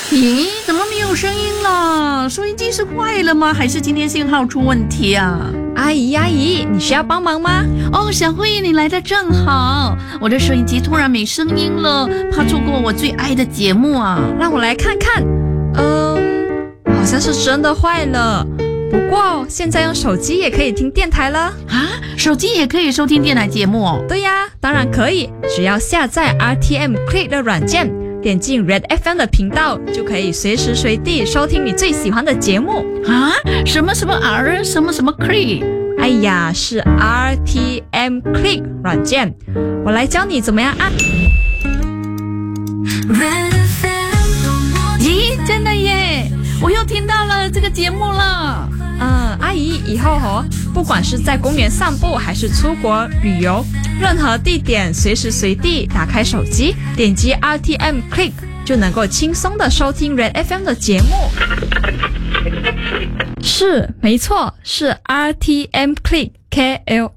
咦，怎么没有声音了？收音机是坏了吗？还是今天信号出问题啊？ 阿姨，你需要帮忙吗？ 哦，小慧，你来的正好，我的收音机突然没声音了，怕错过我最爱的节目啊。 让我来看看。好像是真的坏了。不过现在用手机也可以听电台了啊！手机也可以收听电台节目哦？ 对呀，当然可以，只要下载 RTM Click 的软件，点进 Red FM 的频道，就可以随时随地收听你最喜欢的节目啊！什么 R 什么 Click？ 哎呀，是 RTM Click 软件，我来教你怎么样啊。 咦，真的耶！我又听到了这个节目了。 阿姨，以后不管是在公园散步还是出国旅游，任何地点随时随地打开手机，点击 RTM Click 就能够轻松的收听 Red FM 的节目。是，没错，是 RTM Click KLIK